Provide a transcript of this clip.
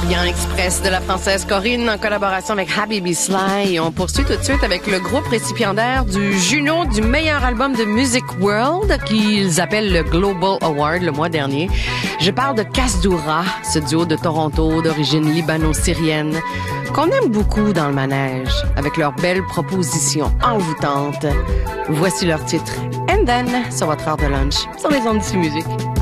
Orient Express de la Française Corinne en collaboration avec Habibi Sly. Et on poursuit tout de suite avec le groupe récipiendaire du Juno du meilleur album de Music World qu'ils appellent le Global Award le mois dernier. Je parle de Kasdoura, ce duo de Toronto d'origine libano-syrienne qu'on aime beaucoup dans le manège avec leurs belles propositions envoûtantes. Voici leur titre And Then sur votre heure de lunch sur les ondes de musique.